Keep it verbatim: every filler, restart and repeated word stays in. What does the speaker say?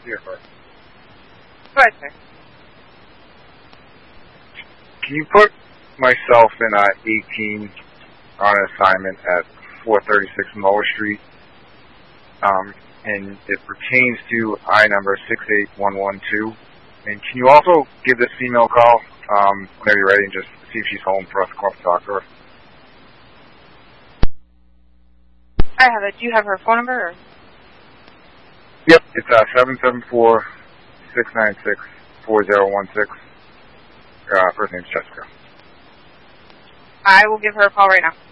Here first. Go ahead, sir. Can you put myself in uh, eighteen on an assignment at four thirty-six Mower Street? Um, and it pertains to I number six eight one one two. And can you also give this female a call um, whenever you're ready and just see if she's home for us to come up and talk to her? I have it. Do you have her phone number? Or? Yep, it's uh, seven seven four, six nine six, four zero one six. Uh, first name's Jessica. I will give her a call right now.